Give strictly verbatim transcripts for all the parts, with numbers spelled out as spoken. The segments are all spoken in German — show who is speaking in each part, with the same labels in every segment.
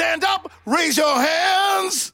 Speaker 1: stand up, raise your hands.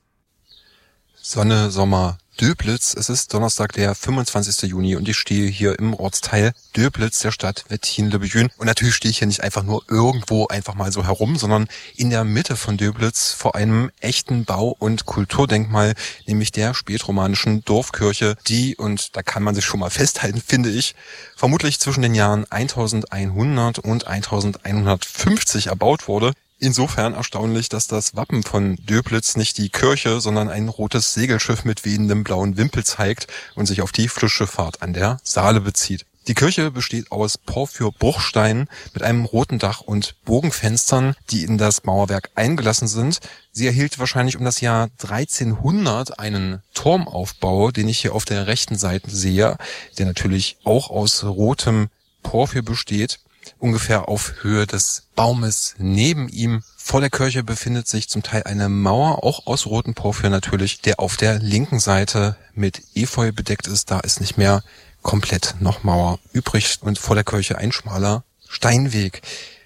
Speaker 2: Sonne, Sommer, Döblitz. Es ist Donnerstag, der fünfundzwanzigster Juni und ich stehe hier im Ortsteil Döblitz der Stadt Wettin-le-Bethune. Und natürlich stehe ich hier nicht einfach nur irgendwo einfach mal so herum, sondern in der Mitte von Döblitz vor einem echten Bau- und Kulturdenkmal, nämlich der spätromanischen Dorfkirche, die, und da kann man sich schon mal festhalten, finde ich, vermutlich zwischen den Jahren eintausendeinhundert und eintausendeinhundertfünfzig erbaut wurde. Insofern erstaunlich, dass das Wappen von Döblitz nicht die Kirche, sondern ein rotes Segelschiff mit wehendem blauen Wimpel zeigt und sich auf die Flussschifffahrt an der Saale bezieht. Die Kirche besteht aus Porphyr-Bruchsteinen mit einem roten Dach und Bogenfenstern, die in das Mauerwerk eingelassen sind. Sie erhielt wahrscheinlich um das Jahr dreizehnhundert einen Turmaufbau, den ich hier auf der rechten Seite sehe, der natürlich auch aus rotem Porphyr besteht. Ungefähr auf Höhe des Baumes neben ihm vor der Kirche befindet sich zum Teil eine Mauer, auch aus rotem Porphyr natürlich, der auf der linken Seite mit Efeu bedeckt ist. Da ist nicht mehr komplett noch Mauer übrig und vor der Kirche ein schmaler Steinweg.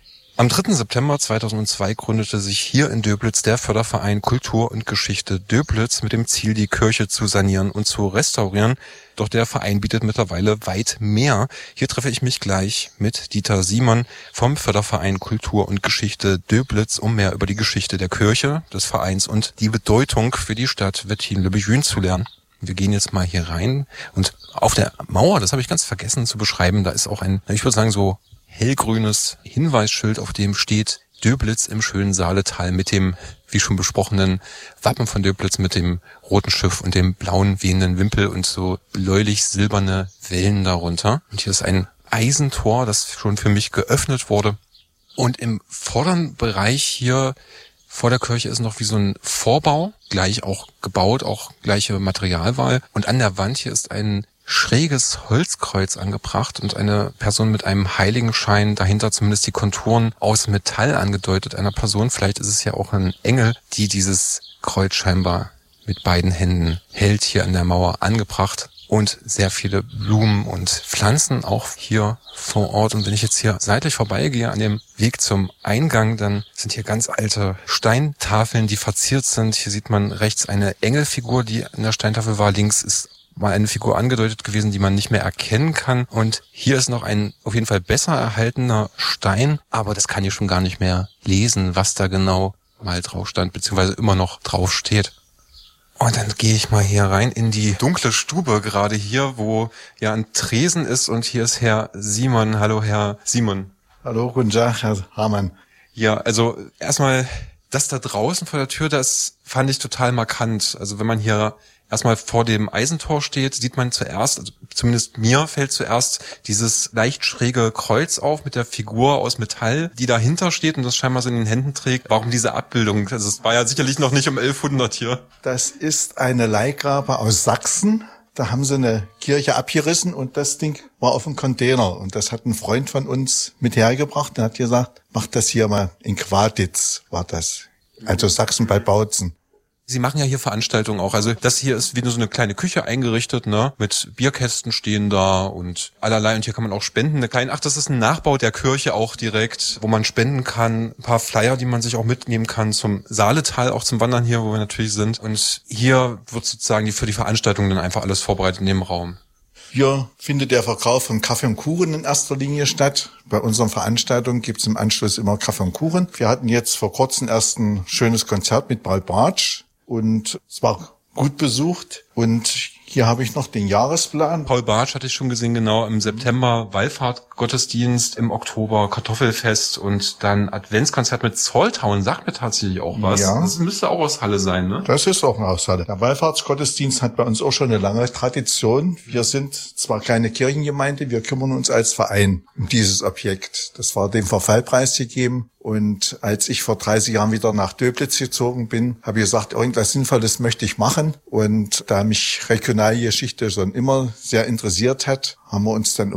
Speaker 2: Am dritten September zweitausendzwei gründete sich hier in Döblitz der Förderverein Kultur und Geschichte Döblitz mit dem Ziel, die Kirche zu sanieren und zu restaurieren. Doch der Verein bietet mittlerweile weit mehr. Hier treffe ich mich gleich mit Dieter Simon vom Förderverein Kultur und Geschichte Döblitz, um mehr über die Geschichte der Kirche, des Vereins und die Bedeutung für die Stadt Wettin-le-Bethune zu lernen. Wir gehen jetzt mal hier rein und auf der Mauer, das habe ich ganz vergessen zu beschreiben, da ist auch ein, ich würde sagen so hellgrünes Hinweisschild, auf dem steht Döblitz im schönen Saaletal mit dem, wie schon besprochenen, Wappen von Döblitz mit dem roten Schiff und dem blauen wehenden Wimpel und so bläulich-silberne Wellen darunter. Und hier ist ein Eisentor, das schon für mich geöffnet wurde. Und im vorderen Bereich hier vor der Kirche ist noch wie so ein Vorbau, gleich auch gebaut, auch gleiche Materialwahl. Und an der Wand hier ist ein schräges Holzkreuz angebracht und eine Person mit einem Heiligenschein, dahinter zumindest die Konturen aus Metall angedeutet, einer Person, vielleicht ist es ja auch ein Engel, die dieses Kreuz scheinbar mit beiden Händen hält, hier an der Mauer angebracht. Und sehr viele Blumen und Pflanzen auch hier vor Ort. Und wenn ich jetzt hier seitlich vorbeigehe an dem Weg zum Eingang, dann sind hier ganz alte Steintafeln, die verziert sind. Hier sieht man rechts eine Engelfigur, die an der Steintafel war. Links ist mal eine Figur angedeutet gewesen, die man nicht mehr erkennen kann. Und hier ist noch ein auf jeden Fall besser erhaltener Stein, aber das kann ich schon gar nicht mehr lesen, was da genau mal drauf stand, beziehungsweise immer noch drauf steht. Und dann gehe ich mal hier rein in die dunkle Stube, gerade hier, wo ja ein Tresen ist. Und hier ist Herr Simon. Hallo, Herr Simon.
Speaker 3: Hallo, guten Tag, Herr Hamann.
Speaker 2: Ja, also erstmal, das da draußen vor der Tür, das fand ich total markant. Also wenn man hier erstmal vor dem Eisentor steht, sieht man zuerst, also zumindest mir fällt zuerst dieses leicht schräge Kreuz auf mit der Figur aus Metall, die dahinter steht und das scheinbar so in den Händen trägt. Warum diese Abbildung? Also es war ja sicherlich noch nicht um elfhundert hier.
Speaker 3: Das ist eine Leihgabe aus Sachsen. Da haben sie eine Kirche abgerissen und das Ding war auf dem Container. Und das hat ein Freund von uns mit hergebracht und hat gesagt, macht das hier mal in Quaditz, war das. Also Sachsen bei Bautzen.
Speaker 2: Sie machen ja hier Veranstaltungen auch. Also das hier ist wie nur so eine kleine Küche eingerichtet, ne? Mit Bierkästen stehen da und allerlei. Und hier kann man auch spenden. Eine kleine, ach, das ist ein Nachbau der Kirche auch direkt, wo man spenden kann. Ein paar Flyer, die man sich auch mitnehmen kann zum Saaletal, auch zum Wandern hier, wo wir natürlich sind. Und hier wird sozusagen die, für die Veranstaltung dann einfach alles vorbereitet in dem Raum.
Speaker 3: Hier findet der Verkauf von Kaffee und Kuchen in erster Linie statt. Bei unseren Veranstaltungen gibt es im Anschluss immer Kaffee und Kuchen. Wir hatten jetzt vor kurzem erst ein schönes Konzert mit Paul Bartsch. Und es war gut besucht. Und hier habe ich noch den Jahresplan.
Speaker 2: Paul Bartsch hatte ich schon gesehen, genau, im September Wallfahrtgottesdienst, im Oktober Kartoffelfest und dann Adventskonzert mit Zolltown. Sagt mir tatsächlich auch was.
Speaker 3: Ja.
Speaker 2: Das müsste auch aus Halle sein, ne?
Speaker 3: Das ist auch aus Halle. Der Wallfahrtsgottesdienst hat bei uns auch schon eine lange Tradition. Wir sind zwar keine Kirchengemeinde, wir kümmern uns als Verein um dieses Objekt. Das war dem Verfallpreis gegeben. Und als ich vor dreißig Jahren wieder nach Döblitz gezogen bin, habe ich gesagt, irgendwas Sinnvolles möchte ich machen. Und da mich Regionalgeschichte schon immer sehr interessiert hat, haben wir uns dann um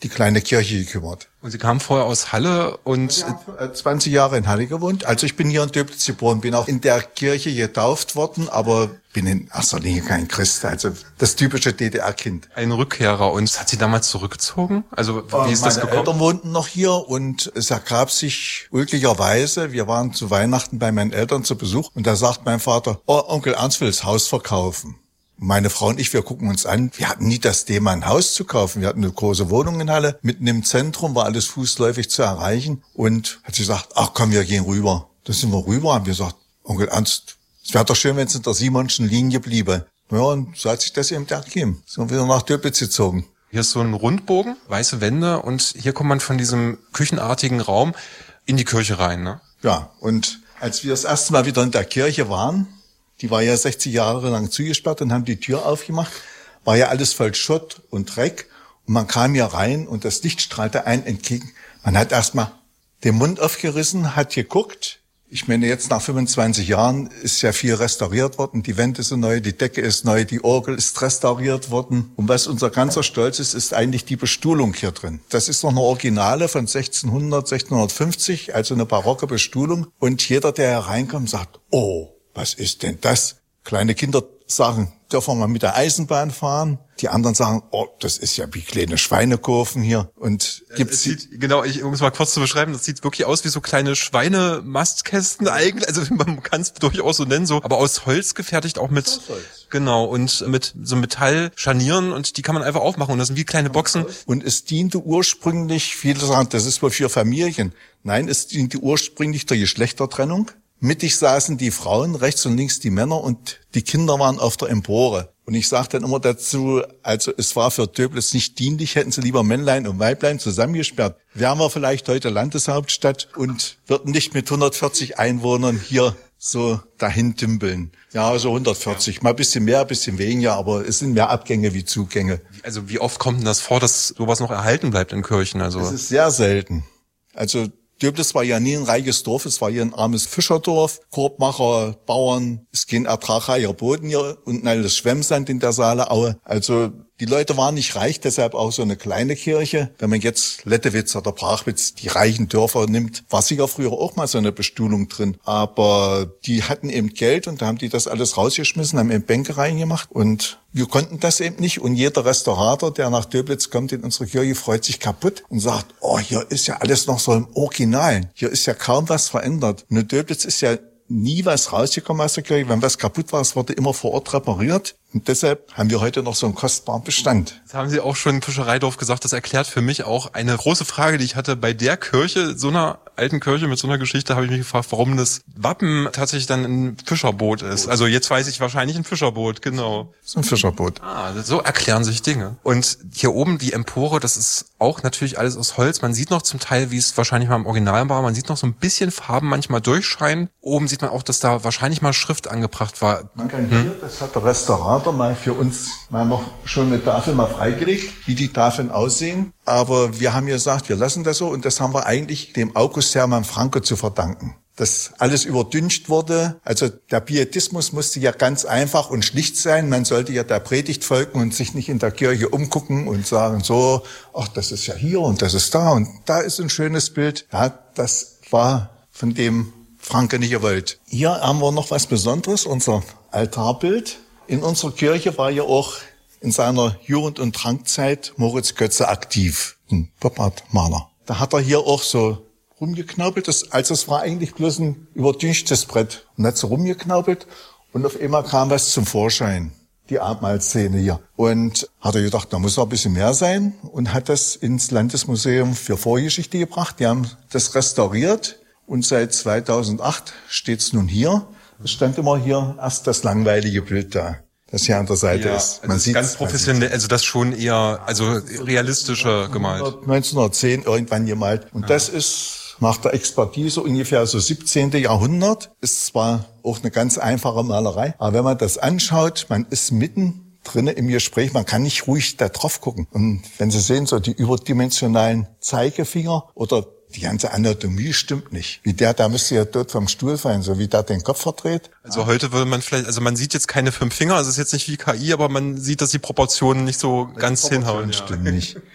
Speaker 3: die kleine Kirche gekümmert.
Speaker 2: Und Sie kamen vorher aus Halle und...
Speaker 3: Ich habe zwanzig Jahre in Halle gewohnt. Also ich bin hier in Döblitz geboren, bin auch in der Kirche getauft worden, aber bin in erster Linie kein Christ, also das typische D D R-Kind.
Speaker 2: Ein Rückkehrer. Und hat Sie damals zurückgezogen? Also wie ist das
Speaker 3: Meine
Speaker 2: gekommen?
Speaker 3: Eltern wohnten noch hier und es ergab sich glücklicherweise, wir waren zu Weihnachten bei meinen Eltern zu Besuch und da sagt mein Vater, oh, Onkel Ernst will das Haus verkaufen. Meine Frau und ich, wir gucken uns an, wir hatten nie das Thema, ein Haus zu kaufen. Wir hatten eine große Wohnung in Halle, mitten im Zentrum, war alles fußläufig zu erreichen. Und hat sie gesagt, ach komm, wir gehen rüber. Da sind wir rüber, haben wir gesagt, Onkel Ernst, es wäre doch schön, wenn es in der Simonschen Linie bliebe. Ja, und so hat sich das eben ergeben. Sind wir wieder nach Döblitz gezogen.
Speaker 2: Hier ist so ein Rundbogen, weiße Wände und hier kommt man von diesem küchenartigen Raum in die Kirche rein, ne?
Speaker 3: Ja, und als wir das erste Mal wieder in der Kirche waren, die war ja sechzig Jahre lang zugesperrt und haben die Tür aufgemacht, war ja alles voll Schutt und Dreck und man kam hier rein und das Licht strahlte einem entgegen. Man hat erstmal den Mund aufgerissen, hat geguckt. Ich meine, jetzt nach fünfundzwanzig Jahren ist ja viel restauriert worden. Die Wände sind neu, die Decke ist neu, die Orgel ist restauriert worden. Und was unser ganzer Stolz ist, ist eigentlich die Bestuhlung hier drin. Das ist noch eine Originale von sechzehnhundert, sechzehnhundertfünfzig, also eine barocke Bestuhlung. Und jeder, der hereinkommt, sagt, oh, was ist denn das? Kleine Kinder sagen, dürfen wir mal mit der Eisenbahn fahren? Die anderen sagen, oh, das ist ja wie kleine Schweinekurven hier. Und gibt's
Speaker 2: es sieht, genau, ich, um es mal kurz zu beschreiben, das sieht wirklich aus wie so kleine Schweinemaskästen eigentlich. Also man kann es durchaus so nennen, so, aber aus Holz gefertigt, auch mit, genau, und mit so Metallscharnieren und die kann man einfach aufmachen und das sind wie kleine Boxen.
Speaker 3: Und es diente ursprünglich, viele sagen, das ist wohl für Familien. Nein, es diente ursprünglich der Geschlechtertrennung. Mittig saßen die Frauen, rechts und links die Männer und die Kinder waren auf der Empore. Und ich sage dann immer dazu, also es war für Döblitz nicht dienlich, hätten sie lieber Männlein und Weiblein zusammengesperrt. Wären wir vielleicht heute Landeshauptstadt und würden nicht mit hundertvierzig Einwohnern hier so dahin dümpeln. Ja, so hundertvierzig, mal ein bisschen mehr, ein bisschen weniger, aber es sind mehr Abgänge wie Zugänge.
Speaker 2: Also wie oft kommt denn das vor, dass sowas noch erhalten bleibt in Kirchen? Also
Speaker 3: es ist sehr selten. Also Döblitz war ja nie ein reiches Dorf, es war hier ein armes Fischerdorf, Korbmacher, Bauern, es ging ertragreicher Boden hier und alles Schwemmsand in der Saaleaue. Also die Leute waren nicht reich, deshalb auch so eine kleine Kirche. Wenn man jetzt Lettewitz oder Brachwitz, die reichen Dörfer nimmt, war sicher früher auch mal so eine Bestuhlung drin. Aber die hatten eben Geld und da haben die das alles rausgeschmissen, haben eben Bänke reingemacht und wir konnten das eben nicht. Und jeder Restaurator, der nach Döblitz kommt in unsere Kirche, freut sich kaputt und sagt, oh, hier ist ja alles noch so im Originalen. Hier ist ja kaum was verändert. Und in Döblitz ist ja nie was rausgekommen aus der Kirche. Wenn was kaputt war, es wurde immer vor Ort repariert. Und deshalb haben wir heute noch so einen kostbaren Bestand.
Speaker 2: Das haben Sie auch schon im Fischereidorf gesagt. Das erklärt für mich auch eine große Frage, die ich hatte bei der Kirche, so einer alten Kirche mit so einer Geschichte, habe ich mich gefragt, warum das Wappen tatsächlich dann ein Fischerboot ist. Also jetzt weiß ich wahrscheinlich ein Fischerboot, genau.
Speaker 3: Das ist ein Fischerboot.
Speaker 2: Ah, so erklären sich Dinge. Und hier oben die Empore, das ist auch natürlich alles aus Holz. Man sieht noch zum Teil, wie es wahrscheinlich mal im Original war, man sieht noch so ein bisschen Farben manchmal durchscheinen. Oben sieht man auch, dass da wahrscheinlich mal Schrift angebracht war.
Speaker 3: Man kann hier, hm? das hat der Restaurator mal für uns mal noch schon eine Tafel mal freigelegt, wie die Tafeln aussehen. Aber wir haben gesagt, wir lassen das so und das haben wir eigentlich dem August Hermann Franke zu verdanken. Dass alles überdüncht wurde. Also der Pietismus musste ja ganz einfach und schlicht sein. Man sollte ja der Predigt folgen und sich nicht in der Kirche umgucken und sagen so, ach, das ist ja hier und das ist da und da ist ein schönes Bild. Ja, das war von dem Franke nicht gewollt. Hier haben wir noch was Besonderes, unser Altarbild. In unserer Kirche war ja auch in seiner Jugend- und Trankzeit Moritz Götze aktiv, ein Pop-Art-Maler. Da hat er hier auch so rumgeknaubelt, das, also es war eigentlich bloß ein überdünchtes Brett. Und hat so rumgeknaubelt und auf einmal kam was zum Vorschein, die Abendmahlszene hier. Und hat er gedacht, da muss noch ein bisschen mehr sein und hat das ins Landesmuseum für Vorgeschichte gebracht. Die haben das restauriert und seit zweitausendacht steht's nun hier. Es stand immer hier erst das langweilige Bild da, das hier an der Seite
Speaker 2: ja,
Speaker 3: ist.
Speaker 2: Man also sieht ganz professionell, also das schon eher, also realistischer gemalt.
Speaker 3: neunzehnhundertzehn irgendwann gemalt. Und ja. Das ist nach der Expertise ungefähr so siebzehnten Jahrhundert. Ist zwar auch eine ganz einfache Malerei, aber wenn man das anschaut, man ist mitten drinne im Gespräch, man kann nicht ruhig da drauf gucken. Und wenn Sie sehen, so die überdimensionalen Zeigefinger oder die ganze Anatomie stimmt nicht. Wie der, da müsste ja dort vom Stuhl fallen, so wie der den Kopf verdreht.
Speaker 2: Also heute würde man vielleicht, also man sieht jetzt keine fünf Finger, also es ist jetzt nicht wie K I, aber man sieht, dass die Proportionen nicht so ganz hinhauen.
Speaker 3: Stimmt nicht.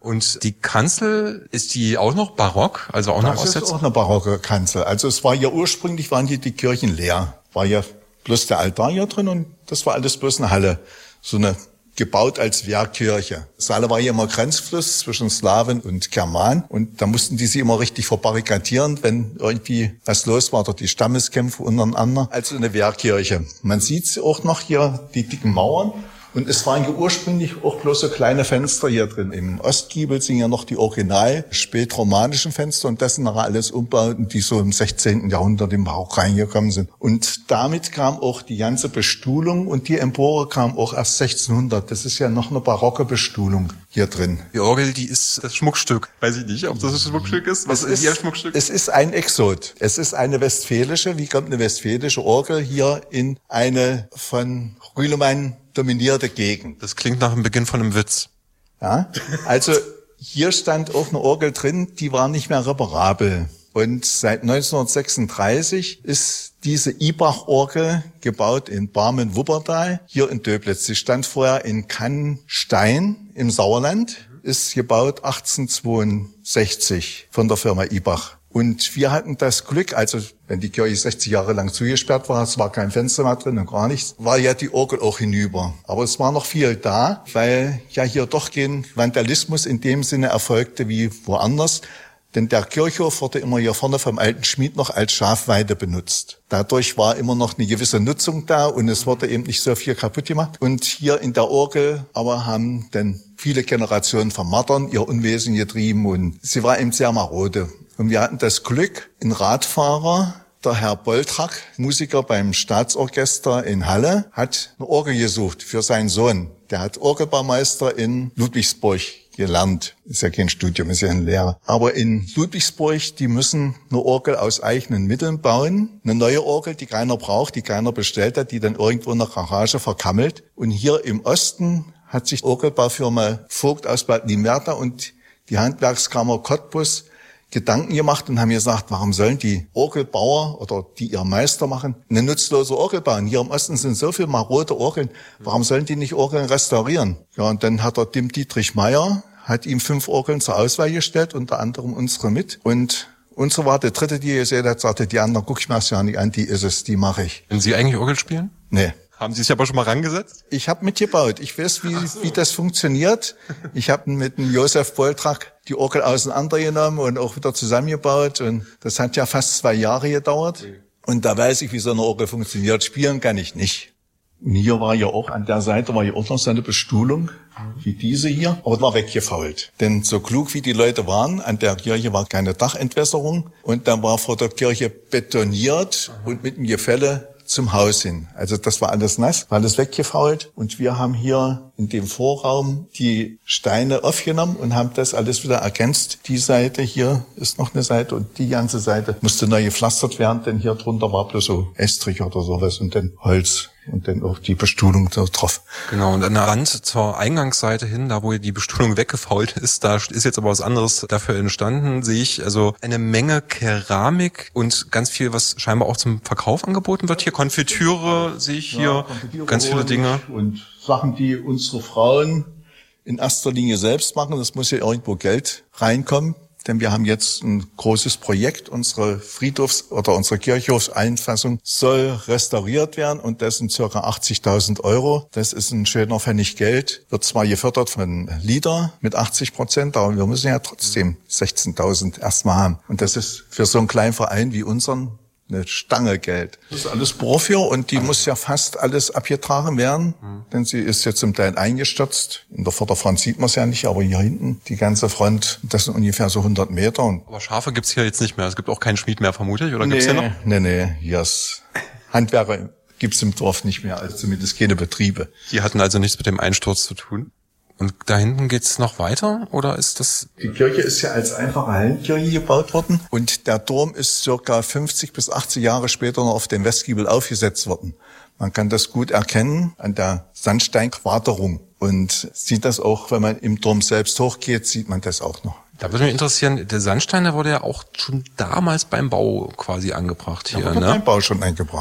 Speaker 2: Und die Kanzel, ist die auch noch barock? Also auch noch aus
Speaker 3: Das
Speaker 2: der
Speaker 3: ist auch eine barocke Kanzel. Also es war ja ursprünglich, waren hier die Kirchen leer. War ja bloß der Altar hier drin und das war alles bloß eine Halle. So eine gebaut als Wehrkirche. Saale war ja immer Grenzfluss zwischen Slawen und Germanen und da mussten die sich immer richtig verbarrikadieren, wenn irgendwie was los war, oder die Stammeskämpfe untereinander. Also eine Wehrkirche. Man sieht auch noch hier die dicken Mauern. Und es waren ja ursprünglich auch bloß so kleine Fenster hier drin. Im Ostgiebel sind ja noch die original spätromanischen Fenster und das sind nachher alles Umbauten, die so im sechzehnten Jahrhundert im Barock reingekommen sind. Und damit kam auch die ganze Bestuhlung und die Empore kam auch erst sechzehnhundert. Das ist ja noch eine barocke Bestuhlung hier drin.
Speaker 2: Die Orgel, die ist das Schmuckstück. Weiß ich nicht, ob das das Schmuckstück ist. Was ist ihr Schmuckstück?
Speaker 3: Es ist ein Exot. Es ist eine westfälische. Wie kommt eine westfälische Orgel hier in eine von Rühlemann dominierte Gegend?
Speaker 2: Das klingt nach dem Beginn von einem Witz.
Speaker 3: Ja, also hier stand auch eine Orgel drin, die war nicht mehr reparabel. Und seit neunzehnhundertsechsunddreißig ist diese Ibach-Orgel gebaut in Barmen-Wuppertal, hier in Döblitz. Sie stand vorher in Cannstein im Sauerland, ist gebaut achtzehnhundertzweiundsechzig von der Firma Ibach. Und wir hatten das Glück, also wenn die Kirche sechzig Jahre lang zugesperrt war, es war kein Fenster mehr drin und gar nichts, war ja die Orgel auch hinüber. Aber es war noch viel da, weil ja hier doch kein Vandalismus in dem Sinne erfolgte wie woanders. Denn der Kirchhof wurde immer hier vorne vom alten Schmied noch als Schafweide benutzt. Dadurch war immer noch eine gewisse Nutzung da und es wurde eben nicht so viel kaputt gemacht. Und hier in der Orgel aber haben dann viele Generationen von Martern ihr Unwesen getrieben und sie war eben sehr marode. Und wir hatten das Glück, ein Radfahrer, der Herr Boltrack, Musiker beim Staatsorchester in Halle, hat eine Orgel gesucht für seinen Sohn. Der hat Orgelbaumeister in Ludwigsburg gelernt. Ist ja kein Studium, ist ja eine Lehre. Aber in Ludwigsburg, die müssen eine Orgel aus eigenen Mitteln bauen. Eine neue Orgel, die keiner braucht, die keiner bestellt hat, die dann irgendwo in der Garage verkammelt. Und hier im Osten hat sich die Orgelbaufirma Vogt aus Bad Limwerda und die Handwerkskammer Cottbus Gedanken gemacht und haben gesagt, warum sollen die Orgelbauer oder die ihr Meister machen, eine nutzlose Orgel bauen? Hier im Osten sind so viele marode Orgeln. Warum sollen die nicht Orgeln restaurieren? Ja, und dann hat der Dim Dietrich Meyer, hat ihm fünf Orgeln zur Auswahl gestellt, unter anderem unsere mit. Und unsere war der dritte, die er gesehen hat, sagte, die anderen guck ich mir das ja nicht an, die ist es, die mache ich.
Speaker 2: Wenn Sie eigentlich Orgel spielen?
Speaker 3: Nee.
Speaker 2: Haben Sie sich aber schon mal rangesetzt?
Speaker 3: Ich habe mitgebaut. Ich weiß, wie, so. wie das funktioniert. Ich habe mit dem Josef Boltrack die Orgel auseinandergenommen und auch wieder zusammengebaut. Und das hat ja fast zwei Jahre gedauert. Und da weiß ich, wie so eine Orgel funktioniert. Spielen kann ich nicht. Und hier war ja auch, an der Seite war ja auch noch so eine Bestuhlung, wie diese hier, aber war weggefault. Denn so klug wie die Leute waren, an der Kirche war keine Dachentwässerung. Und dann war vor der Kirche betoniert und mit dem Gefälle zum Haus hin. Also das war alles nass, war alles weggefault und wir haben hier in dem Vorraum die Steine aufgenommen und haben das alles wieder ergänzt. Die Seite hier ist noch eine Seite und die ganze Seite musste neu gepflastert werden, denn hier drunter war bloß so Estrich oder sowas und dann Holz und dann auch die Bestuhlung da drauf.
Speaker 2: Genau, und an der Wand zur Eingangsseite hin, da wo die Bestuhlung weggefault ist, da ist jetzt aber was anderes dafür entstanden, sehe ich also eine Menge Keramik und ganz viel, was scheinbar auch zum Verkauf angeboten wird. Hier Konfitüre sehe ich hier, ja, ganz viele Dinge.
Speaker 3: Und Sachen, die unsere Frauen in erster Linie selbst machen. Das muss ja irgendwo Geld reinkommen. Denn wir haben jetzt ein großes Projekt. Unsere Friedhofs- oder unsere Kirchhofseinfassung soll restauriert werden und das sind circa achtzigtausend Euro. Das ist ein schöner Pfennig Geld. Wird zwar gefördert von LIDA mit achtzig Prozent, aber wir müssen ja trotzdem sechzehntausend erstmal haben. Und das ist für so einen kleinen Verein wie unseren eine Stange Geld. Das ist alles Porphyr und die muss ja fast alles abgetragen werden, mhm. denn sie ist jetzt zum Teil eingestürzt. In der Vorderfront sieht man es ja nicht, aber hier hinten, die ganze Front, das sind ungefähr so hundert Meter.
Speaker 2: Aber Schafe gibt's hier jetzt nicht mehr, es gibt auch keinen Schmied mehr, vermute ich, oder
Speaker 3: nee,
Speaker 2: gibt's hier noch?
Speaker 3: Nee, nee, hier ist Handwerker gibt's im Dorf nicht mehr, also zumindest keine Betriebe.
Speaker 2: Die hatten also nichts mit dem Einsturz zu tun? Und da hinten geht's noch weiter, oder ist das?
Speaker 3: Die Kirche ist ja als einfache Hallenkirche gebaut worden und der Turm ist circa fünfzig bis achtzig Jahre später noch auf dem Westgiebel aufgesetzt worden. Man kann das gut erkennen an der Sandsteinquaderung und sieht das auch, wenn man im Turm selbst hochgeht, sieht man das auch noch.
Speaker 2: Da würde mich interessieren, der Sandstein, der wurde ja auch schon damals beim Bau quasi angebracht hier,
Speaker 3: ja, wurde
Speaker 2: ne?
Speaker 3: beim Bau schon eingebracht.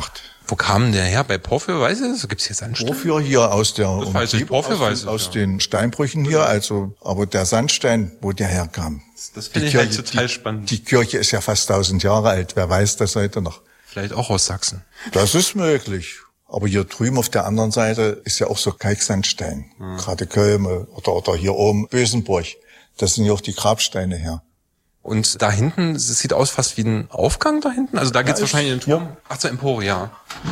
Speaker 2: Wo kam der her? Bei Porphyr, weiß ich das? Gibt's hier Sandstein?
Speaker 3: Porphyr hier aus der
Speaker 2: Das weiß ich, Porphyr weiß ich,
Speaker 3: aus
Speaker 2: ja.
Speaker 3: den Steinbrüchen hier, also, aber der Sandstein, wo der herkam.
Speaker 2: Das finde ich halt total spannend.
Speaker 3: Die Kirche ist ja fast tausend Jahre alt. Wer weiß das heute noch?
Speaker 2: Vielleicht auch aus Sachsen.
Speaker 3: Das ist möglich. Aber hier drüben auf der anderen Seite ist ja auch so Kalksandstein. Hm. Gerade Kölme oder, oder hier oben Bösenburg. Das sind ja auch die Grabsteine her.
Speaker 2: Und da hinten, es sieht aus fast wie ein Aufgang da hinten. Also da geht's
Speaker 3: Ja,
Speaker 2: wahrscheinlich in den Turm.
Speaker 3: Ja.
Speaker 2: Ach, zur Empore, ja.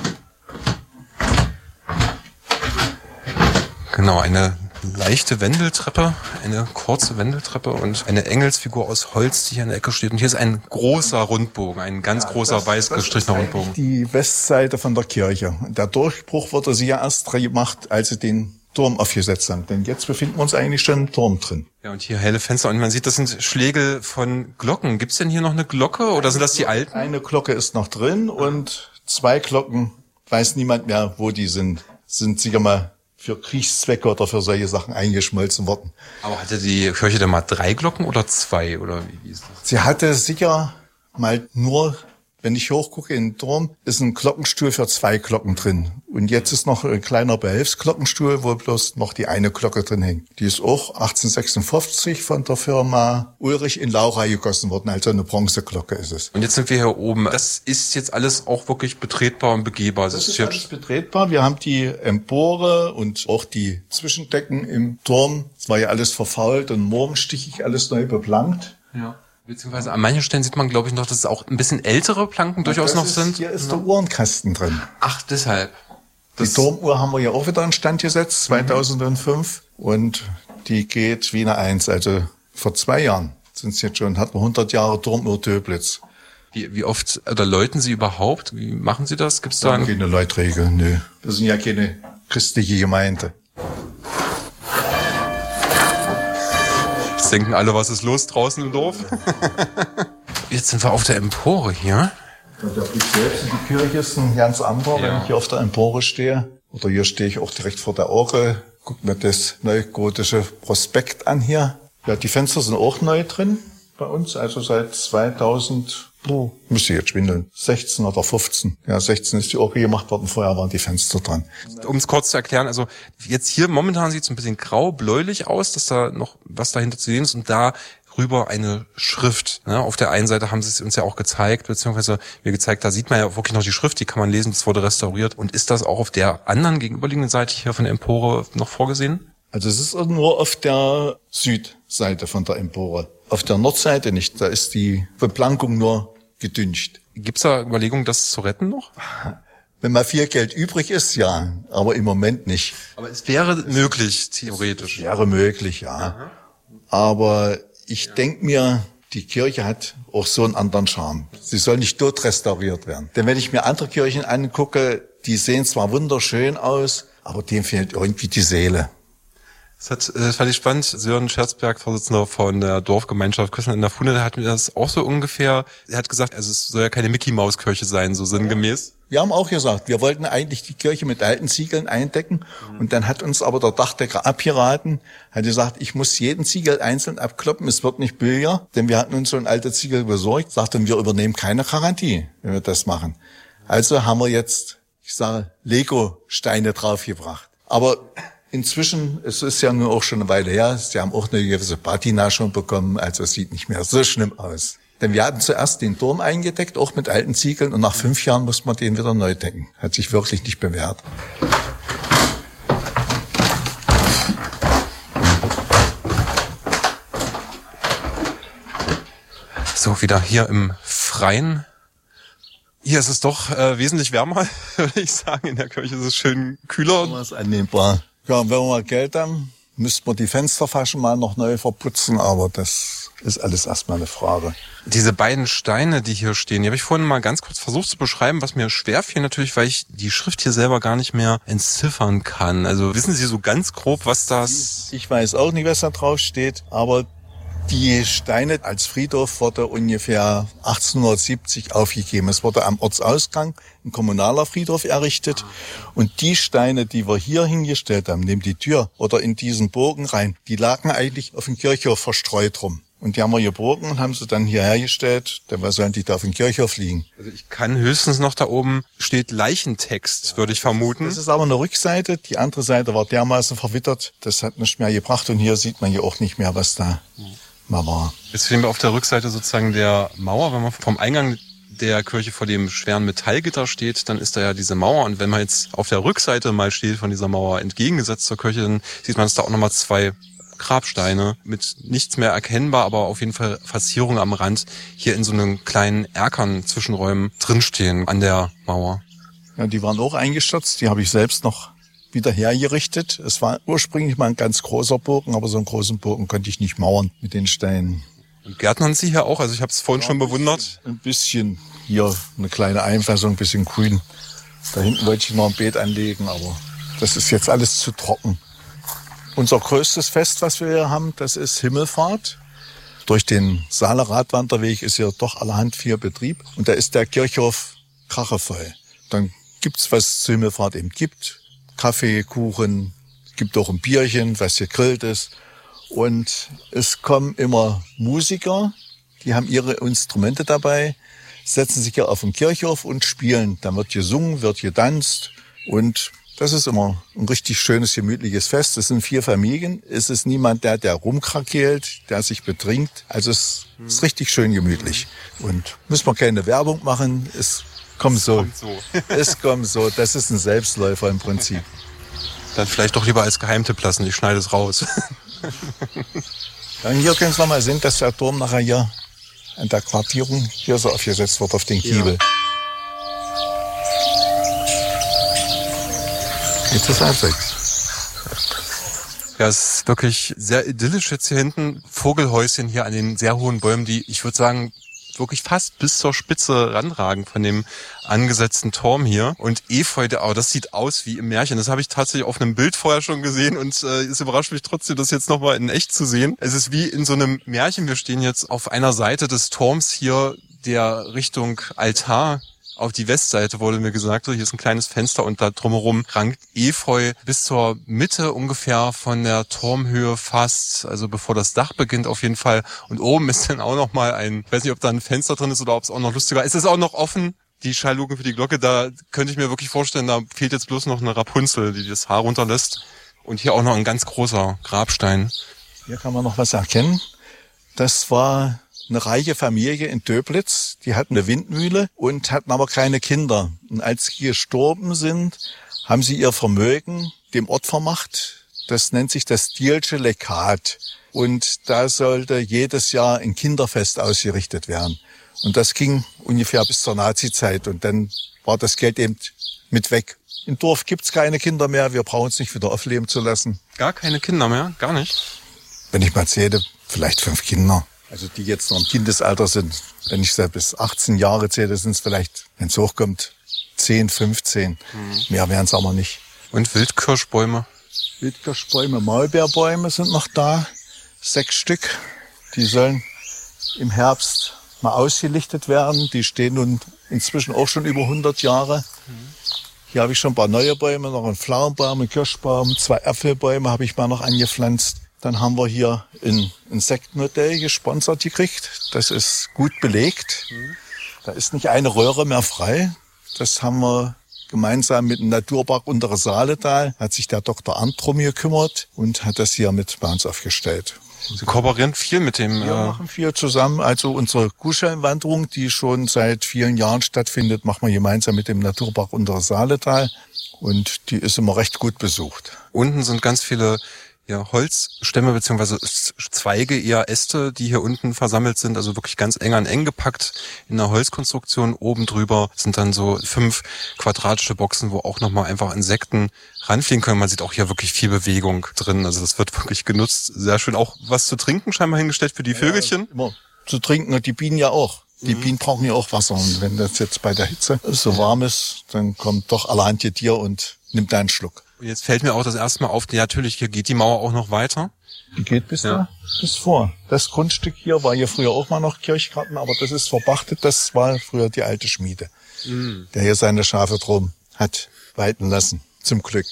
Speaker 2: Genau, eine leichte Wendeltreppe, eine kurze Wendeltreppe und eine Engelsfigur aus Holz, die hier in der Ecke steht. Und hier ist ein großer Rundbogen, ein ganz ja, großer das, weiß gestrichener Rundbogen.
Speaker 3: Die Westseite von der Kirche. Der Durchbruch wurde sie ja erst gemacht, als sie den Turm aufgesetzt haben. Denn jetzt befinden wir uns eigentlich schon im Turm drin.
Speaker 2: Ja, und hier helle Fenster. Und man sieht, das sind Schläge von Glocken. Gibt's denn hier noch eine Glocke oder sind das die alten?
Speaker 3: Eine Glocke ist noch drin und zwei Glocken, weiß niemand mehr, wo die sind. Sind sicher mal für Kriegszwecke oder für solche Sachen eingeschmolzen worden.
Speaker 2: Aber hatte die Kirche denn mal drei Glocken oder zwei? Oder wie, wie ist das?
Speaker 3: Sie hatte sicher mal nur, wenn ich hochgucke in den Turm, ist ein Glockenstuhl für zwei Glocken drin. Und jetzt ist noch ein kleiner Behelfsglockenstuhl, wo bloß noch die eine Glocke drin hängt. Die ist auch achtzehnhundertsechsundfünfzig von der Firma Ulrich in Laura gegossen worden. Also eine Bronzeglocke ist es.
Speaker 2: Und jetzt sind wir hier oben. Das ist jetzt alles auch wirklich betretbar und begehbar. Das,
Speaker 3: das ist
Speaker 2: ist
Speaker 3: alles betretbar. Wir haben die Empore und auch die Zwischendecken im Turm. Es war ja alles verfault und morgenstichig, alles neu beplankt.
Speaker 2: Ja. Beziehungsweise an manchen Stellen sieht man, glaube ich, noch, dass es auch ein bisschen ältere Planken durchaus
Speaker 3: das
Speaker 2: noch
Speaker 3: ist,
Speaker 2: sind.
Speaker 3: Hier ist der Uhrenkasten drin.
Speaker 2: Ach, deshalb. Das
Speaker 3: Die Turmuhr haben wir ja auch wieder in Stand gesetzt, zweitausendfünf. Mhm. Und die geht wie eine Eins. Also vor zwei Jahren sind es jetzt schon, hatten wir hundert Jahre Turmuhr Döblitz.
Speaker 2: Wie, wie oft, oder läuten Sie überhaupt? Wie machen Sie das? Gibt's da
Speaker 3: ein... Keine Leutregel, nö. Wir sind ja keine christliche Gemeinde.
Speaker 2: Jetzt denken alle, was ist los draußen im Dorf? Jetzt sind wir auf der Empore hier.
Speaker 3: Der Blick selbst in die Kirche ist ein ganz anderer,
Speaker 2: Ja.
Speaker 3: wenn ich hier auf der Empore stehe. Oder hier stehe ich auch direkt vor der Orgel. Guck mir das neugotische Prospekt an hier. Ja, die Fenster sind auch neu drin bei uns, also seit zweitausend, oh, müsste jetzt schwindeln, sechzehn oder fünfzehn. Ja, sechzehn ist die Orgel gemacht worden, vorher waren die Fenster dran.
Speaker 2: Um es kurz zu erklären, also jetzt hier momentan sieht es ein bisschen grau-bläulich aus, dass da noch was dahinter zu sehen ist und da rüber eine Schrift. Ne? Auf der einen Seite haben sie es uns ja auch gezeigt, beziehungsweise mir gezeigt, da sieht man ja wirklich noch die Schrift, die kann man lesen, das wurde restauriert. Und ist das auch auf der anderen gegenüberliegenden Seite hier von der Empore noch vorgesehen?
Speaker 3: Also es ist nur auf der Südseite von der Empore. Auf der Nordseite nicht, da ist die Beplankung nur gedünscht.
Speaker 2: Gibt's da Überlegungen, das zu retten noch?
Speaker 3: Wenn mal viel Geld übrig ist, ja, aber im Moment nicht.
Speaker 2: Aber es wäre möglich, theoretisch.
Speaker 3: Es wäre möglich, ja. Aha. Aber ich ja. denke mir, die Kirche hat auch so einen anderen Charme. Sie soll nicht tot restauriert werden. Denn wenn ich mir andere Kirchen angucke, die sehen zwar wunderschön aus, aber denen fehlt irgendwie die Seele.
Speaker 2: Das, hat, das fand ich spannend. Sören Scherzberg, Vorsitzender von der Dorfgemeinschaft Küssland in der Fuhne, der hat mir das auch so ungefähr, er hat gesagt, also es soll ja keine Mickey-Maus-Kirche sein, so sinngemäß.
Speaker 3: Wir haben auch gesagt, wir wollten eigentlich die Kirche mit alten Ziegeln eindecken mhm. und dann hat uns aber der Dachdecker abgeraten, hat gesagt, ich muss jeden Ziegel einzeln abkloppen, es wird nicht billiger, denn wir hatten uns so ein alter Ziegel besorgt, sagten, wir übernehmen keine Garantie, wenn wir das machen. Also haben wir jetzt, ich sage, Lego-Steine draufgebracht. Aber inzwischen, es ist ja nur auch schon eine Weile her, sie haben auch eine gewisse Patina schon bekommen, also es sieht nicht mehr so schlimm aus. Denn wir hatten zuerst den Turm eingedeckt, auch mit alten Ziegeln, und nach fünf Jahren musste man den wieder neu decken. Hat sich wirklich nicht bewährt.
Speaker 2: So, wieder hier im Freien. Hier ist es doch äh, wesentlich wärmer, würde ich sagen. In der Kirche ist es schön kühler.
Speaker 3: Das ist annehmbar. Ja, und wenn wir mal Geld haben, müssten wir die Fensterfaschen mal noch neu verputzen, aber das ist alles erstmal eine Frage.
Speaker 2: Diese beiden Steine, die hier stehen, die habe ich vorhin mal ganz kurz versucht zu beschreiben, was mir schwer fiel natürlich, weil ich die Schrift hier selber gar nicht mehr entziffern kann. Also wissen Sie so ganz grob, was das...
Speaker 3: Ich weiß auch nicht, was da drauf steht, aber die Steine als Friedhof wurde ungefähr achtzehnhundertsiebzig aufgegeben. Es wurde am Ortsausgang ein kommunaler Friedhof errichtet. Und die Steine, die wir hier hingestellt haben, neben die Tür oder in diesen Bogen rein, die lagen eigentlich auf dem Kirchhof verstreut rum. Und die haben wir gebogen und haben sie dann hierher gestellt. Dabei sollen die da auf dem Kirchhof liegen.
Speaker 2: Also ich kann höchstens noch da oben steht Leichentext, ja, würde ich vermuten.
Speaker 3: Das ist aber eine Rückseite. Die andere Seite war dermaßen verwittert. Das hat nicht mehr gebracht. Und hier sieht man ja auch nicht mehr, was da mhm. mal war.
Speaker 2: Jetzt stehen wir auf der Rückseite sozusagen der Mauer. Wenn man vom Eingang der Kirche vor dem schweren Metallgitter steht, dann ist da ja diese Mauer. Und wenn man jetzt auf der Rückseite mal steht von dieser Mauer entgegengesetzt zur Kirche, dann sieht man, dass da auch nochmal zwei Grabsteine mit nichts mehr erkennbar, aber auf jeden Fall Verzierungen am Rand hier in so einem kleinen Erkern Zwischenräumen drinstehen an der Mauer.
Speaker 3: Ja, die waren auch eingestürzt. Die habe ich selbst noch wieder hergerichtet. Es war ursprünglich mal ein ganz großer Bogen, aber so einen großen Bogen konnte ich nicht mauern mit den Steinen.
Speaker 2: Und gärtnern Sie hier auch? Also ich habe es vorhin ja, schon bewundert.
Speaker 3: Ein bisschen hier eine kleine Einfassung, ein bisschen grün. Da hinten wollte ich noch ein Beet anlegen, aber das ist jetzt alles zu trocken. Unser größtes Fest, was wir hier haben, das ist Himmelfahrt. Durch den Saaler Radwanderweg ist hier doch allerhand viel Betrieb. Und da ist der Kirchhof krachevoll. Dann gibt's, was es zur Himmelfahrt eben gibt. Kaffee, Kuchen, gibt auch ein Bierchen, was gegrillt ist. Und es kommen immer Musiker, die haben ihre Instrumente dabei, setzen sich hier auf den Kirchhof und spielen. Dann wird gesungen, wird getanzt und das ist immer ein richtig schönes, gemütliches Fest. Es sind vier Familien. Es ist niemand, der, der rumkrakeelt, der sich betrinkt. Also es ist richtig schön gemütlich. Und müssen wir keine Werbung machen. Es kommt so.
Speaker 2: Es kommt so.
Speaker 3: Es kommt so. Das ist ein Selbstläufer im Prinzip.
Speaker 2: Dann vielleicht doch lieber als Geheimtipp lassen. Ich schneide es raus.
Speaker 3: Dann hier können Sie noch mal sehen, dass der Turm nachher hier an der Quartierung hier so aufgesetzt wird auf den Kiebel. Ja. Jetzt ist halb sechs.
Speaker 2: Ja, es ist wirklich sehr idyllisch jetzt hier hinten. Vogelhäuschen hier an den sehr hohen Bäumen, die, ich würde sagen, wirklich fast bis zur Spitze ranragen von dem angesetzten Turm hier. Und Efeu, oh, das sieht aus wie im Märchen. Das habe ich tatsächlich auf einem Bild vorher schon gesehen und äh, es überrascht mich trotzdem, das jetzt nochmal in echt zu sehen. Es ist wie in so einem Märchen. Wir stehen jetzt auf einer Seite des Turms hier, der Richtung Altar auf die Westseite, wurde mir gesagt, hier ist ein kleines Fenster und da drumherum rankt Efeu bis zur Mitte ungefähr von der Turmhöhe fast, also bevor das Dach beginnt auf jeden Fall. Und oben ist dann auch noch mal ein, ich weiß nicht, ob da ein Fenster drin ist oder ob es auch noch lustiger ist. Es ist auch noch offen, die Schallluke für die Glocke, da könnte ich mir wirklich vorstellen, da fehlt jetzt bloß noch eine Rapunzel, die das Haar runterlässt. Und hier auch noch ein ganz großer Grabstein.
Speaker 3: Hier kann man noch was erkennen. Das war eine reiche Familie in Döblitz, die hatten eine Windmühle und hatten aber keine Kinder. Und als sie gestorben sind, haben sie ihr Vermögen dem Ort vermacht. Das nennt sich das Stielsche Legat. Und da sollte jedes Jahr ein Kinderfest ausgerichtet werden. Und das ging ungefähr bis zur Nazizeit. Und dann war das Geld eben mit weg. Im Dorf gibt's keine Kinder mehr. Wir brauchen es nicht wieder aufleben zu lassen.
Speaker 2: Gar keine Kinder mehr? Gar nicht?
Speaker 3: Wenn ich mal zähle, vielleicht fünf Kinder. Also die jetzt noch im Kindesalter sind. Wenn ich so bis achtzehn Jahre zähle, sind es vielleicht, wenn es hochkommt, zehn, fünfzehn. Mhm. Mehr wären es aber nicht.
Speaker 2: Und Wildkirschbäume?
Speaker 3: Wildkirschbäume, Maulbeerbäume sind noch da. Sechs Stück. Die sollen im Herbst mal ausgelichtet werden. Die stehen nun inzwischen auch schon über hundert Jahre. Mhm. Hier habe ich schon ein paar neue Bäume, noch einen Pflaumenbaum, einen Kirschbaum, zwei Äpfelbäume habe ich mal noch angepflanzt. Dann haben wir hier ein Insektenhotel gesponsert gekriegt. Das ist gut belegt. Mhm. Da ist nicht eine Röhre mehr frei. Das haben wir gemeinsam mit dem Naturpark Untere Saaletal. Hat sich der Doktor Arndt drum gekümmert und hat das hier mit bei uns aufgestellt.
Speaker 2: Sie kooperieren viel mit dem...
Speaker 3: Wir äh machen viel zusammen. Also unsere Kuhschellenwanderung, die schon seit vielen Jahren stattfindet, machen wir gemeinsam mit dem Naturpark Untere Saaletal. Und die ist immer recht gut besucht.
Speaker 2: Unten sind ganz viele... Ja, Holzstämme beziehungsweise Zweige, eher Äste, die hier unten versammelt sind, also wirklich ganz eng an eng gepackt in einer Holzkonstruktion. Oben drüber sind dann so fünf quadratische Boxen, wo auch nochmal einfach Insekten ranfliegen können. Man sieht auch hier wirklich viel Bewegung drin, also das wird wirklich genutzt. Sehr schön. Auch was zu trinken scheinbar hingestellt für die Vögelchen.
Speaker 3: Ja, immer zu trinken und die Bienen ja auch. Die mhm. Bienen brauchen ja auch Wasser und wenn das jetzt bei der Hitze so warm ist, dann kommt doch allerhand Tier und nimmt da einen Schluck.
Speaker 2: Und jetzt fällt mir auch das erste Mal auf, ja, natürlich, hier geht die Mauer auch noch weiter.
Speaker 3: Die geht bis
Speaker 2: ja.
Speaker 3: da, bis vor. Das Grundstück hier war hier früher auch mal noch Kirchgarten, aber das ist verpachtet, das war früher die alte Schmiede, mhm. der hier seine Schafe drum hat weiden lassen, zum Glück.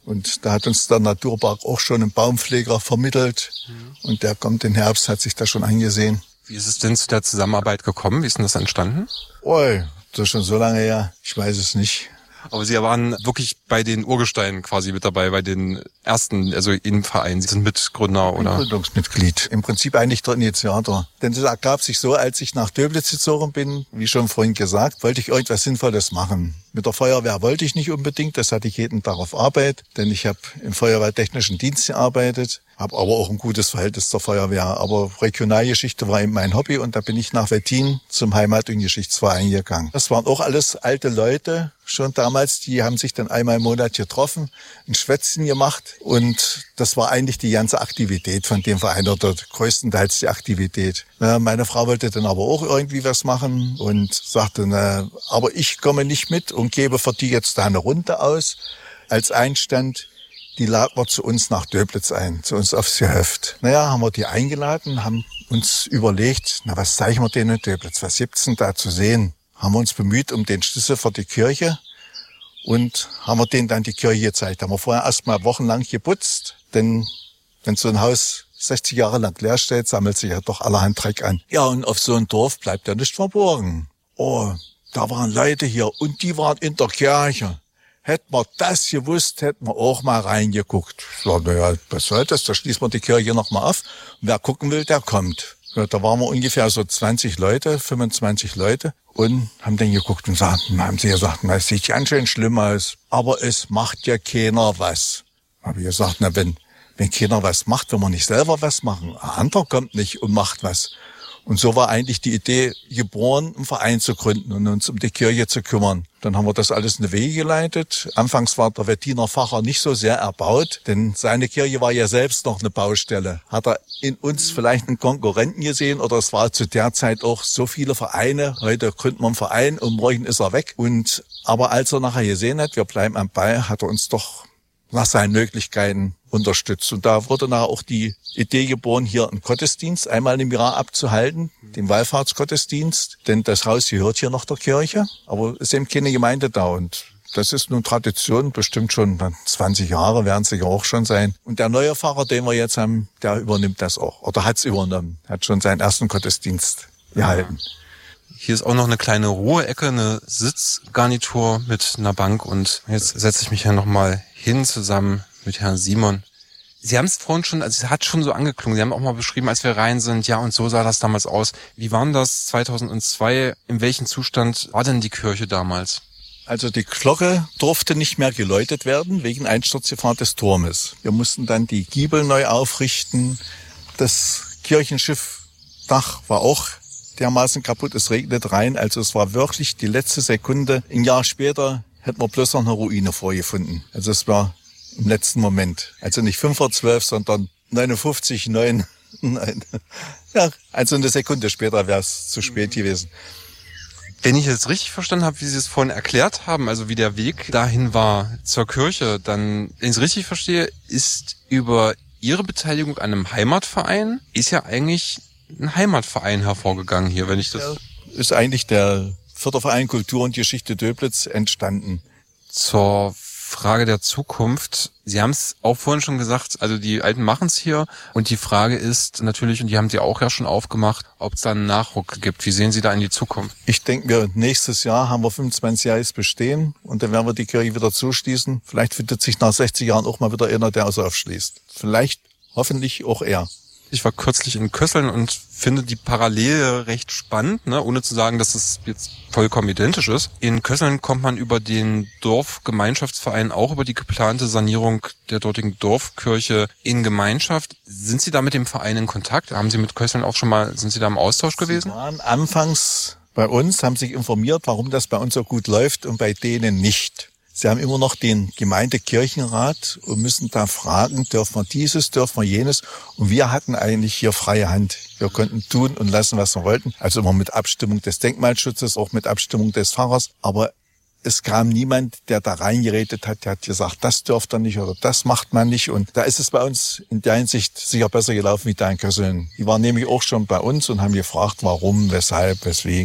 Speaker 3: Und da hat uns der Naturpark auch schon einen Baumpfleger vermittelt. Mhm. Und der kommt im Herbst, hat sich das schon angesehen.
Speaker 2: Wie ist es denn zu der Zusammenarbeit gekommen? Wie ist denn das entstanden?
Speaker 3: Oi, das ist schon so lange her. Ich weiß es nicht.
Speaker 2: Aber Sie waren wirklich bei den Urgesteinen quasi mit dabei, bei den ersten, also im Verein. Sie sind Mitgründer, oder?
Speaker 3: Gründungsmitglied. Im Prinzip eigentlich der Initiator. Denn das ergab sich so, als ich nach Döblitz gezogen bin, wie schon vorhin gesagt, wollte ich irgendwas Sinnvolles machen. Mit der Feuerwehr wollte ich nicht unbedingt, das hatte ich jeden Tag auf Arbeit, denn ich habe im Feuerwehrtechnischen Dienst gearbeitet, habe aber auch ein gutes Verhältnis zur Feuerwehr. Aber Regionalgeschichte war eben mein Hobby und da bin ich nach Wettin zum Heimat- und Geschichtsverein gegangen. Das waren auch alles alte Leute, schon damals, die haben sich dann einmal im Monat getroffen, ein Schwätzchen gemacht und das war eigentlich die ganze Aktivität von dem Verein oder größtenteils die Aktivität. Meine Frau wollte dann aber auch irgendwie was machen und sagte, na, aber ich komme nicht mit und gebe für die jetzt da eine Runde aus. Als Einstand, die laden wir zu uns nach Döblitz ein, zu uns aufs Gehöft. Naja, haben wir die eingeladen, haben uns überlegt, na was zeigen wir denen in Döblitz, was gibt's denn da zu sehen? Haben wir uns bemüht um den Schlüssel für die Kirche und haben wir denen dann die Kirche gezeigt. Haben wir vorher erst mal wochenlang geputzt, denn wenn so ein Haus sechzig Jahre lang leer steht, sammelt sich ja doch allerhand Dreck an. Ja, und auf so ein Dorf bleibt ja nicht verborgen. Oh, da waren Leute hier und die waren in der Kirche. Hätten wir das gewusst, hätten wir auch mal reingeguckt. Ich sag, naja, was soll das? Da schließen wir die Kirche noch mal auf. Und wer gucken will, der kommt. Ja, da waren wir ungefähr so zwanzig Leute, fünfundzwanzig Leute und haben dann geguckt und sagten, haben sie gesagt, na, es sieht ganz schön schlimm aus, aber es macht ja keiner was. Habe ich gesagt, na, wenn, wenn keiner was macht, wenn wir nicht selber was machen, ein anderer kommt nicht und macht was. Und so war eigentlich die Idee geboren, einen Verein zu gründen und uns um die Kirche zu kümmern. Dann haben wir das alles in die Wege geleitet. Anfangs war der Wettiner Pfarrer nicht so sehr erbaut, denn seine Kirche war ja selbst noch eine Baustelle. Hat er in uns vielleicht einen Konkurrenten gesehen oder es war zu der Zeit auch so viele Vereine. Heute gründen wir einen Verein und morgen ist er weg. Und aber als er nachher gesehen hat, wir bleiben am Ball, hat er uns doch nach seinen Möglichkeiten unterstützt. Und da wurde nachher auch die Idee geboren, hier einen Gottesdienst einmal im Jahr abzuhalten, den Wallfahrtsgottesdienst, denn das Haus gehört hier noch der Kirche, aber es ist eben keine Gemeinde da und das ist nun Tradition, bestimmt schon zwanzig Jahre werden es sicher auch schon sein. Und der neue Pfarrer, den wir jetzt haben, der übernimmt das auch, oder hat es übernommen, hat schon seinen ersten Gottesdienst gehalten.
Speaker 2: Hier ist auch noch eine kleine Ruheecke, eine Sitzgarnitur mit einer Bank und jetzt setze ich mich ja nochmal hin zusammen mit Herrn Simon. Sie haben es vorhin schon, also es hat schon so angeklungen, Sie haben auch mal beschrieben, als wir rein sind, ja und so sah das damals aus. Wie war denn das zweitausendzwei, in welchem Zustand war denn die Kirche damals?
Speaker 3: Also die Glocke durfte nicht mehr geläutet werden wegen Einsturzgefahr des Turmes. Wir mussten dann die Giebel neu aufrichten, das Kirchenschiffdach war auch dermaßen kaputt, es regnet rein, also es war wirklich die letzte Sekunde. Ein Jahr später hätten wir bloß noch eine Ruine vorgefunden. Also es war im letzten Moment. Also nicht fünf vor zwölf, sondern neunundfünfzig, neun. Nein. Ja, also eine Sekunde später wäre es zu spät gewesen.
Speaker 2: Wenn ich jetzt richtig verstanden habe, wie Sie es vorhin erklärt haben, also wie der Weg dahin war zur Kirche, dann, wenn ich es richtig verstehe, ist über Ihre Beteiligung an einem Heimatverein, ist ja eigentlich ein Heimatverein hervorgegangen hier, wenn ich das...
Speaker 3: Ja, ist eigentlich der Förderverein Kultur und Geschichte Döblitz entstanden.
Speaker 2: Zur Frage der Zukunft. Sie haben es auch vorhin schon gesagt, also die Alten machen es hier und die Frage ist natürlich, und die haben Sie auch ja schon aufgemacht, ob es da einen Nachruck gibt. Wie sehen Sie da in die Zukunft?
Speaker 3: Ich denke, wir nächstes Jahr haben wir fünfundzwanzig Jahre bestehen und dann werden wir die Kirche wieder zuschließen. Vielleicht findet sich nach sechzig Jahren auch mal wieder einer, der also aufschließt. Vielleicht, hoffentlich auch er.
Speaker 2: Ich war kürzlich in Kösseln und finde die Parallele recht spannend, ne? Ohne zu sagen, dass es jetzt vollkommen identisch ist. In Kösseln kommt man über den Dorfgemeinschaftsverein auch über die geplante Sanierung der dortigen Dorfkirche in Gemeinschaft. Sind Sie da mit dem Verein in Kontakt? Haben Sie mit Kösseln auch schon mal, sind Sie da im Austausch gewesen?
Speaker 3: Sie waren anfangs bei uns, haben sich informiert, warum das bei uns so gut läuft und bei denen nicht. Sie haben immer noch den Gemeindekirchenrat und müssen da fragen, dürfen wir dieses, dürfen wir jenes. Und wir hatten eigentlich hier freie Hand. Wir konnten tun und lassen, was wir wollten. Also immer mit Abstimmung des Denkmalschutzes, auch mit Abstimmung des Pfarrers. Aber es kam niemand, der da reingeredet hat, der hat gesagt, das dürft ihr nicht oder das macht man nicht. Und da ist es bei uns in der Hinsicht sicher besser gelaufen wie da in Kösseln. Die waren nämlich auch schon bei uns und haben gefragt, warum, weshalb, weswegen.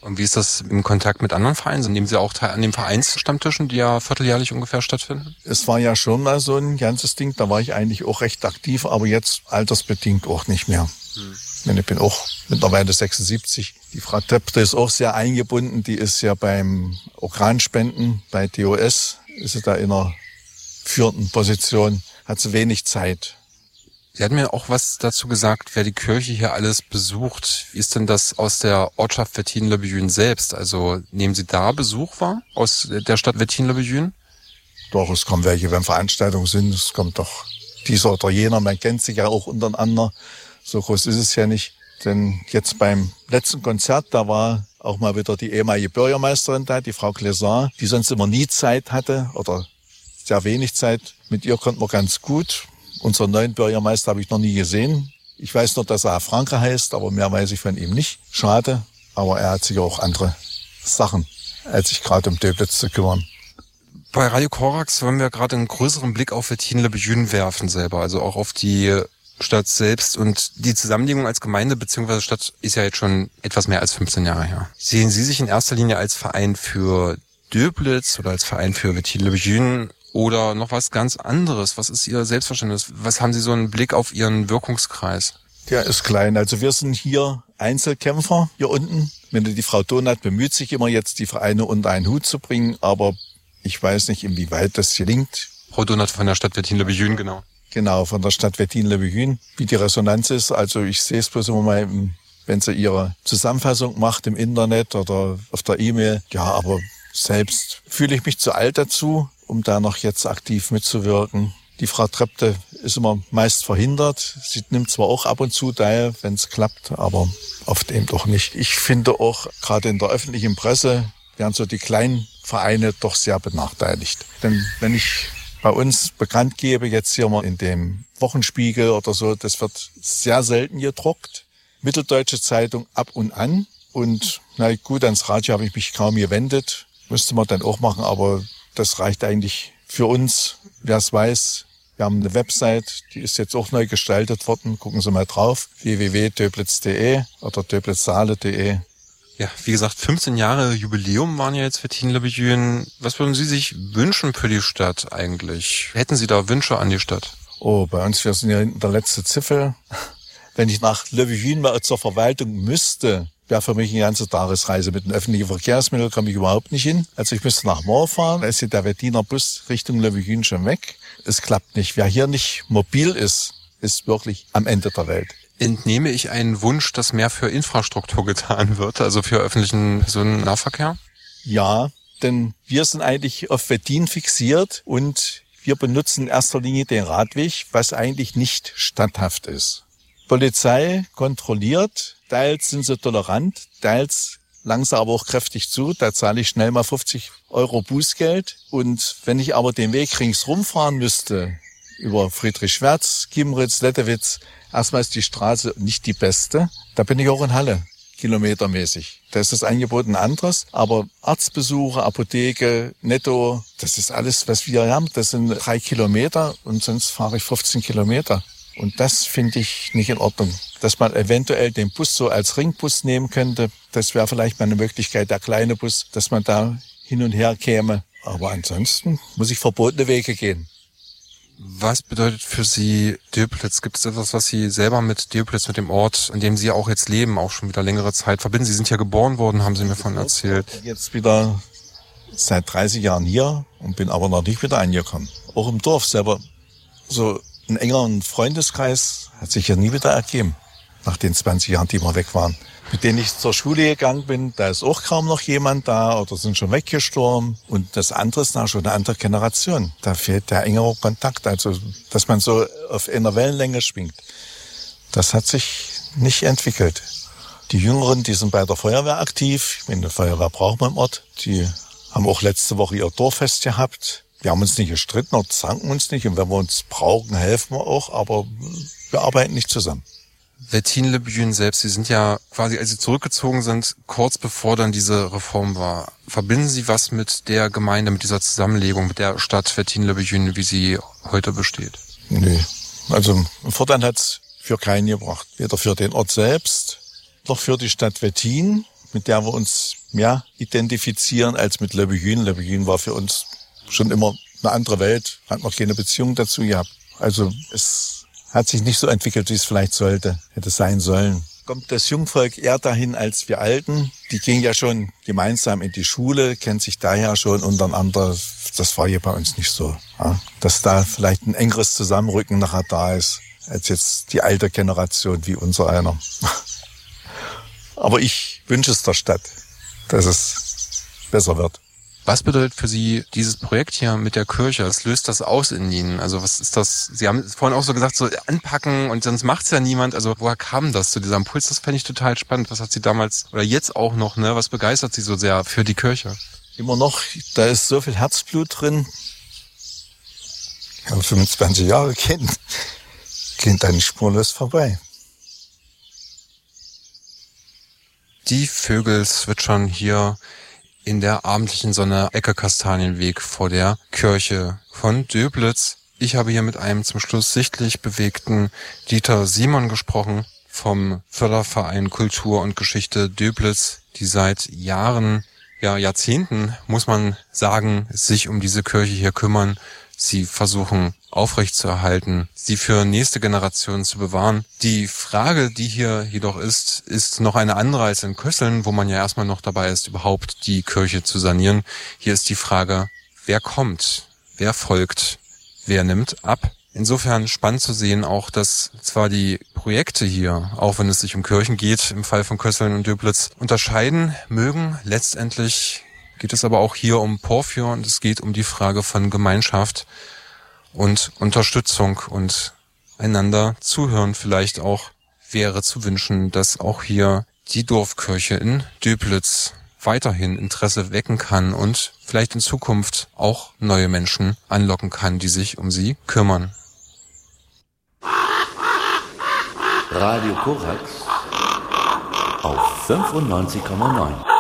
Speaker 2: Und wie ist das im Kontakt mit anderen Vereinen? Nehmen Sie auch teil an den Vereinsstammtischen, die ja vierteljährlich ungefähr stattfinden?
Speaker 3: Es war ja schon mal so ein ganzes Ding, da war ich eigentlich auch recht aktiv, aber jetzt altersbedingt auch nicht mehr. Hm. Ich bin auch mittlerweile sechsundsiebzig. Die Frau Töpfte ist auch sehr eingebunden, die ist ja beim Organspenden, bei D O S, ist sie da in einer führenden Position, hat sie wenig Zeit.
Speaker 2: Sie hatten mir auch was dazu gesagt, wer die Kirche hier alles besucht. Wie ist denn das aus der Ortschaft Wettin-le-Bethune selbst? Also nehmen Sie da Besuch wahr aus der Stadt Wettin-le-Bethune?
Speaker 3: Doch, es kommen welche, wenn Veranstaltungen sind. Es kommt doch dieser oder jener. Man kennt sich ja auch untereinander. So groß ist es ja nicht. Denn jetzt beim letzten Konzert, da war auch mal wieder die ehemalige Bürgermeisterin da, die Frau Clesar, die sonst immer nie Zeit hatte oder sehr wenig Zeit. Mit ihr konnten wir ganz gut. Unseren neuen Bürgermeister habe ich noch nie gesehen. Ich weiß nur, dass er Franke heißt, aber mehr weiß ich von ihm nicht. Schade, aber er hat sich auch andere Sachen, als sich gerade um Döblitz zu kümmern.
Speaker 2: Bei Radio Korax wollen wir gerade einen größeren Blick auf Wettin-le-Bethune werfen selber, also auch auf die Stadt selbst. Und die Zusammenlegung als Gemeinde bzw. Stadt ist ja jetzt schon etwas mehr als fünfzehn Jahre her. Sehen Sie sich in erster Linie als Verein für Döblitz oder als Verein für Wettin-le-Bethune? Oder noch was ganz anderes? Was ist Ihr Selbstverständnis? Was haben Sie so einen Blick auf Ihren Wirkungskreis?
Speaker 3: Der ist klein. Also wir sind hier Einzelkämpfer hier unten. Wenn die Frau Donat bemüht sich immer jetzt, die Vereine unter einen Hut zu bringen, aber ich weiß nicht, inwieweit das gelingt.
Speaker 2: Frau Donat von der Stadt Wettin-le-Bethune, genau.
Speaker 3: Genau, von der Stadt Wettin-le-Bethune. Wie die Resonanz ist, also ich sehe es bloß immer mal, wenn sie ihre Zusammenfassung macht im Internet oder auf der E-Mail. Ja, aber selbst fühle ich mich zu alt dazu, um da noch jetzt aktiv mitzuwirken. Die Frau Trepte ist immer meist verhindert. Sie nimmt zwar auch ab und zu teil, wenn es klappt, aber oft eben doch nicht. Ich finde auch, gerade in der öffentlichen Presse werden so die kleinen Vereine doch sehr benachteiligt. Denn wenn ich bei uns bekannt gebe, jetzt hier mal in dem Wochenspiegel oder so, das wird sehr selten gedruckt. Mitteldeutsche Zeitung ab und an. Und na gut, ans Radio habe ich mich kaum gewendet. Müsste man dann auch machen, aber das reicht eigentlich für uns. Wer es weiß, wir haben eine Website, die ist jetzt auch neu gestaltet worden. Gucken Sie mal drauf, w w w punkt döblitz punkt d e oder döblitzsaale punkt d e.
Speaker 2: Ja, wie gesagt, fünfzehn Jahre Jubiläum waren ja jetzt Wettin-le-Bethune. Was würden Sie sich wünschen für die Stadt eigentlich? Hätten Sie da Wünsche an die Stadt?
Speaker 3: Oh, bei uns, wir sind ja hinten der letzte Zipfel. Wenn ich nach Le Bethune mal zur Verwaltung müsste, wäre für mich eine ganze Tagesreise. Mit den öffentlichen Verkehrsmitteln komme ich überhaupt nicht hin. Also ich müsste nach Moor fahren, da ist hier der Wettiner Bus Richtung Le Bethune schon weg. Es klappt nicht. Wer hier nicht mobil ist, ist wirklich am Ende der Welt.
Speaker 2: Entnehme ich einen Wunsch, dass mehr für Infrastruktur getan wird, also für öffentlichen Personennahverkehr?
Speaker 3: Ja, denn wir sind eigentlich auf Wettin fixiert und wir benutzen in erster Linie den Radweg, was eigentlich nicht standhaft ist. Polizei kontrolliert, teils sind sie tolerant, teils langen sie aber auch kräftig zu. Da zahle ich schnell mal fünfzig Euro Bußgeld. Und wenn ich aber den Weg ringsrum fahren müsste, über Friedrich-Schwertz, Giemritz, Lettewitz, erstmal ist die Straße nicht die beste. Da bin ich auch in Halle, kilometermäßig. Da ist das Angebot ein anderes, aber Arztbesuche, Apotheke, Netto, das ist alles, was wir haben. Das sind drei Kilometer und sonst fahre ich fünfzehn Kilometer. Und das finde ich nicht in Ordnung. Dass man eventuell den Bus so als Ringbus nehmen könnte, das wäre vielleicht mal eine Möglichkeit, der kleine Bus, dass man da hin und her käme. Aber ansonsten muss ich verbotene Wege gehen.
Speaker 2: Was bedeutet für Sie Döblitz? Gibt es etwas, was Sie selber mit Döblitz, mit dem Ort, in dem Sie auch jetzt leben, auch schon wieder längere Zeit verbinden? Sie sind ja geboren worden, haben Sie mir von erzählt.
Speaker 3: Jetzt wieder seit dreißig Jahren hier und bin aber noch nicht wieder angekommen. Auch im Dorf selber. So einen engeren Freundeskreis hat sich ja nie wieder ergeben, nach den zwanzig Jahren, die wir weg waren. Mit denen ich zur Schule gegangen bin, da ist auch kaum noch jemand da oder sind schon weggestorben. Und das andere ist nach schon eine andere Generation. Da fehlt der engere Kontakt, also dass man so auf einer Wellenlänge schwingt. Das hat sich nicht entwickelt. Die Jüngeren, die sind bei der Feuerwehr aktiv. Ich meine, die Feuerwehr braucht man im Ort. Die haben auch letzte Woche ihr Dorffest gehabt. Wir haben uns nicht gestritten oder zanken uns nicht. Und wenn wir uns brauchen, helfen wir auch. Aber wir arbeiten nicht zusammen.
Speaker 2: Wettin-le-Bethune selbst, Sie sind ja quasi, als Sie zurückgezogen sind, kurz bevor dann diese Reform war. Verbinden Sie was mit der Gemeinde, mit dieser Zusammenlegung, mit der Stadt Wettin-le-Bethune, wie sie heute besteht?
Speaker 3: Nee, also einen Vorteil hat's für keinen gebracht. Weder für den Ort selbst, noch für die Stadt Wettin. mit der wir uns mehr identifizieren als mit Le Bethune. Le Bethune war für uns schon immer eine andere Welt, hat noch keine Beziehung dazu gehabt. Also es hat sich nicht so entwickelt, wie es vielleicht sollte, hätte sein sollen. Kommt das Jungvolk eher dahin als wir Alten. Die gehen ja schon gemeinsam in die Schule, kennen sich daher schon untereinander. Das war hier bei uns nicht so. Ja? Dass da vielleicht ein engeres Zusammenrücken nachher da ist, als jetzt die alte Generation wie unser einer. Aber ich wünsche es der Stadt, dass es besser wird.
Speaker 2: Was bedeutet für Sie dieses Projekt hier mit der Kirche? Was löst das aus in Ihnen? Also was ist das? Sie haben vorhin auch so gesagt, so anpacken und sonst macht's ja niemand. Also woher kam das zu dieser Impuls? Das fände ich total spannend. Was hat Sie damals oder jetzt auch noch, ne? Was begeistert Sie so sehr für die Kirche?
Speaker 3: Immer noch, da ist so viel Herzblut drin. Ich habe fünfundzwanzig Jahre Kind. Kind dann spurlos vorbei.
Speaker 2: Die Vögel zwitschern hier in der abendlichen Sonne, Ecke Kastanienweg vor der Kirche von Döblitz. Ich habe hier mit einem zum Schluss sichtlich bewegten Dieter Simon gesprochen vom Förderverein Kultur und Geschichte Döblitz, die seit Jahren, ja Jahrzehnten, muss man sagen, sich um diese Kirche hier kümmern. Sie versuchen aufrechtzuerhalten, sie für nächste Generationen zu bewahren. Die Frage, die hier jedoch ist, ist noch eine andere als in Kösseln, wo man ja erstmal noch dabei ist, überhaupt die Kirche zu sanieren. Hier ist die Frage, wer kommt, wer folgt, wer nimmt ab? Insofern spannend zu sehen auch, dass zwar die Projekte hier, auch wenn es sich um Kirchen geht, im Fall von Kösseln und Döblitz, unterscheiden mögen. Letztendlich geht es aber auch hier um Porphyr und es geht um die Frage von Gemeinschaft und Unterstützung und einander zuhören. Vielleicht auch wäre zu wünschen, dass auch hier die Dorfkirche in Döblitz weiterhin Interesse wecken kann und vielleicht in Zukunft auch neue Menschen anlocken kann, die sich um sie kümmern.
Speaker 4: Radio Korax auf fünfundneunzig Komma neun.